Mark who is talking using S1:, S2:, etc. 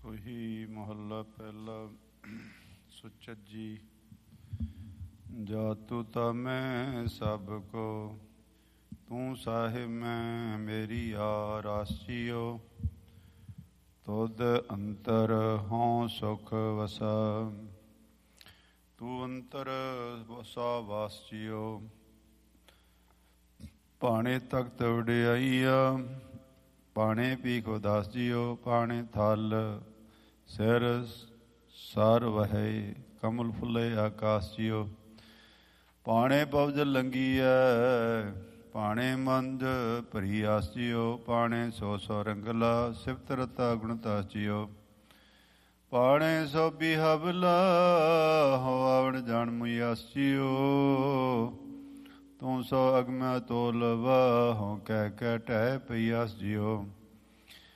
S1: ਸੋਹੀ ਮਹੱਲਾ ਪਹਿਲਾ। ਸੁਚੱਜੀ ਜਾਤੂ ਤਾ ਮੈਂ ਸਭ ਕੋ, ਤੂੰ ਸਾਹਿਬ ਮੈਂ ਮੇਰੀ ਆਰਾਸੀਓ। ਤੁਧ ਅੰਤਰ ਹੋਂ ਸੁਖ ਵਸਾ, ਤੂੰ ਅੰਤਰ ਵਸਾ ਵਾਸੀਓ। ਭਾਣੇ ਤਖਤ ਵਡਿਆਈਆ, ਭਾਣੇ ਭੀਖ ਉਦਾਸ ਜੀਓ। ਭਾਣੇ ਥਲ ਸਿਰ ਸਰ ਵਹੇ, ਕਮਲ ਫੁੱਲੇ ਆਕਾਸ ਜੀਓ। ਭਾਣੇ ਪਵਜ ਲੰਗੀਐ, ਭਾਣੇ ਮੰਦ ਭਰੀ ਆਸ ਜੀਓ। ਭਾਣੇ ਸੋ ਸੋ ਰੰਗਲਾ, ਸਿਫਤ ਰਤਾ ਗੁਣਤਾਸ ਜੀਓ। ਭਾਣੇ ਸੋ ਬਿਹਬਲਾ, ਹੋ ਆਵਣ ਜਾਣ ਮੁਆਸ ਜੀਓ। ਤੂੰ ਸੋ ਅਗਮੈ ਤੋਲਵਾ, ਹੋ ਕਹਿ ਕਹਿ ਢਹਿ ਪਈਆਸ ਜੀਓ।